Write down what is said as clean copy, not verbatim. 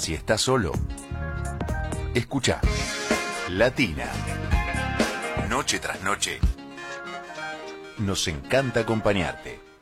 si estás solo, escucha Latina. Noche tras noche, nos encanta acompañarte.